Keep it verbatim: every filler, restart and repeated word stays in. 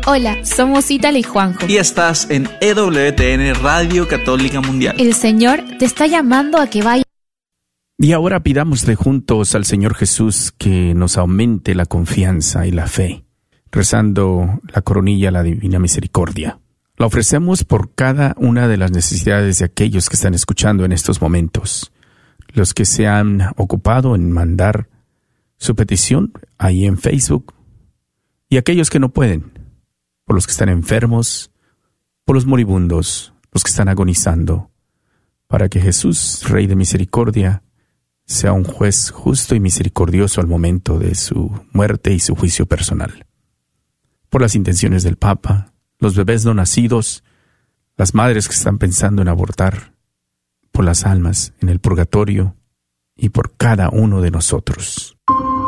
Hola, somos Ítala y Juanjo. Y estás en E W T N Radio Católica Mundial. El Señor te está llamando a que vayas. Y ahora pidámosle juntos al Señor Jesús que nos aumente la confianza y la fe, rezando la coronilla a la Divina Misericordia. La ofrecemos por cada una de las necesidades de aquellos que están escuchando en estos momentos, los que se han ocupado en mandar su petición ahí en Facebook, y aquellos que no pueden, por los que están enfermos, por los moribundos, los que están agonizando, para que Jesús, Rey de Misericordia, sea un juez justo y misericordioso al momento de su muerte y su juicio personal. Por las intenciones del Papa, los bebés no nacidos, las madres que están pensando en abortar, por las almas en el purgatorio y por cada uno de nosotros.